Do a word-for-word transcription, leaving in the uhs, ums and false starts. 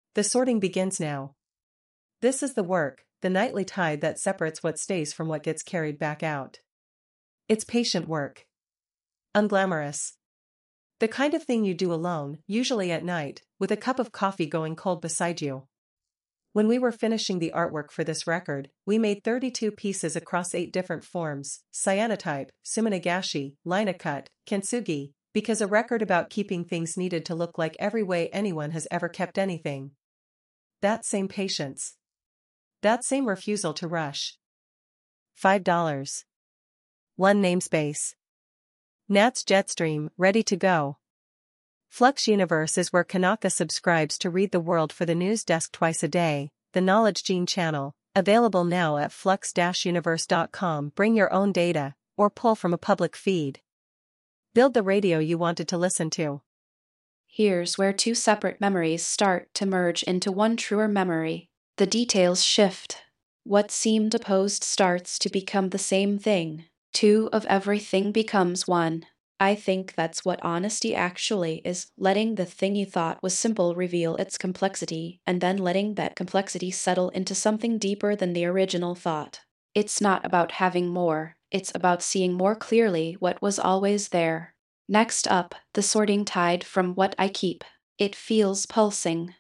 The sorting begins now. This is the work, the nightly tide that separates what stays from what gets carried back out. It's patient work. Unglamorous. The kind of thing you do alone, usually at night, with a cup of coffee going cold beside you. When we were finishing the artwork for this record, we made thirty-two pieces across eight different forms: cyanotype, suminagashi, linocut, kintsugi, because a record about keeping things needed to look like every way anyone has ever kept anything. That same patience. That same refusal to rush. five dollars. One namespace. Nat's Jetstream, ready to go. Flux Universe is where Kanaka subscribes to read the world for the news desk twice a day, the Knowledge Gene channel, available now at flux dash universe dot com. Bring your own data, or pull from a public feed. Build the radio you wanted to listen to. Here's where two separate memories start to merge into one truer memory. The details shift. What seemed opposed starts to become the same thing. Two of everything becomes one. I think that's what honesty actually is, letting the thing you thought was simple reveal its complexity, and then letting that complexity settle into something deeper than the original thought. It's not about having more, it's about seeing more clearly what was always there. Next up, the sorting tide from What I Keep. It feels pulsing.